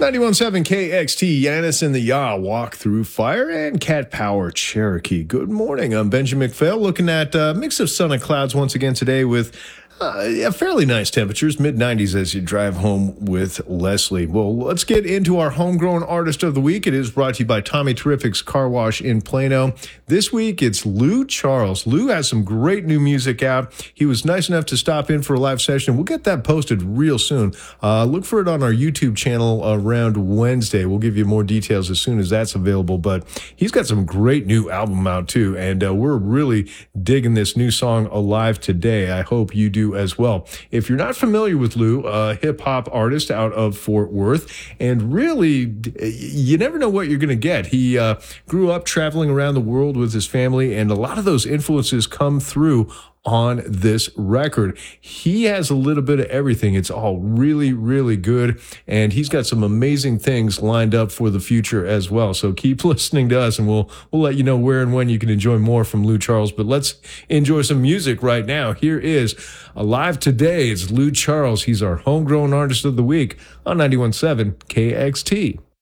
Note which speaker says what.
Speaker 1: 91.7 KXT, Yanis and the Ya, Walk Through Fire, and Cat Power Cherokee. Good morning. I'm Benjamin McPhail, looking at a mix of sun and clouds once again today with fairly nice temperatures, mid-90s as you drive home with Leslie. Well, let's get into our homegrown artist of the week. It is brought to you by Tommy Terrific's Car Wash in Plano. This week, it's Lou Charles. Lou has some great new music out. He was nice enough to stop in for a live session. We'll get that posted real soon. Look for it on our YouTube channel around Wednesday. We'll give you more details as soon as that's available. But he's got some great new album out, too. And we're really digging this new song, Alive Today. I hope you do as well. If you're not familiar with Lou, a hip-hop artist out of Fort Worth, and really, you never know what you're going to get. He grew up traveling around the world with his family, and a lot of those influences come through on this record. He has a little bit of everything. It's all really, really good, and he's got some amazing things lined up for the future as well. So keep listening to us, and we'll let you know where and when you can enjoy more from Lou Charles. But let's enjoy some music right now. Here is Alive Today. It's Lou Charles. He's our homegrown artist of the week on 91.7 KXT.